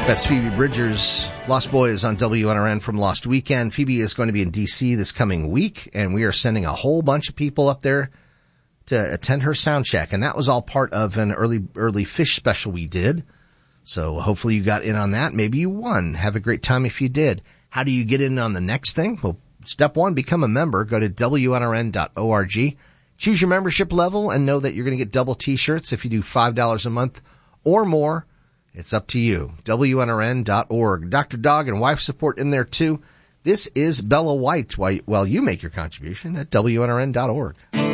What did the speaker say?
That's Phoebe Bridgers, Lost Boys on WNRN from Lost Weekend. Phoebe is going to be in D.C. this coming week, and we are sending a whole bunch of people up there to attend her sound check. And that was all part of an early fish special we did. So hopefully you got in on that. Maybe you won. Have a great time if you did. How do you get in on the next thing? Well, step one, become a member. Go to WNRN.org. Choose your membership level and know that you're going to get double T-shirts if you do $5 a month or more. It's up to you. WNRN.org. Dr. Dog and wife support in there too. This is Bella White while you make your contribution at WNRN.org.